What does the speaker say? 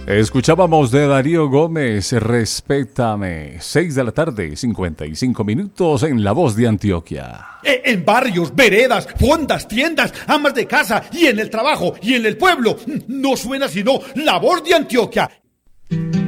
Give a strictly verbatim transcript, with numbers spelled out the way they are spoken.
Escuchábamos de Darío Gómez, Respétame. Seis de la tarde, cincuenta y cinco minutos en La Voz de Antioquia. En barrios, veredas, fondas, tiendas, amas de casa y en el trabajo y en el pueblo. No suena sino La Voz de Antioquia.